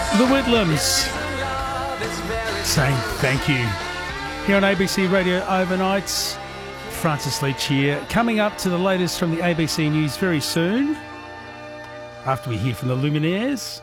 The Whitlams saying thank you. Here on ABC Radio Overnights, Francis Leach here. Coming up to the latest from the ABC News very soon, after we hear from the Luminaires.